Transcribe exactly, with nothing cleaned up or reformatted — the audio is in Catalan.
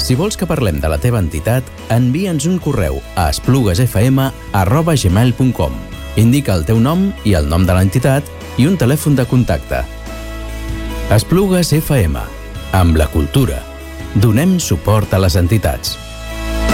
Si vols que parlem de la teva entitat, envia'ns un correu a espluguesfm arroba gmail punt com. Indica el teu nom i el nom de l'entitat i un telèfon de contacte. Esplugues F M. Amb la cultura. Donem suport a les entitats.